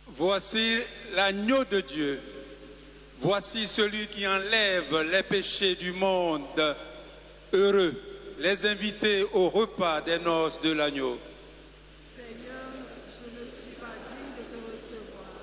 Voici l'agneau de Dieu. Voici celui qui enlève les péchés du monde. Heureux les invités au repas des noces de l'agneau. Seigneur, je ne suis pas digne de te recevoir,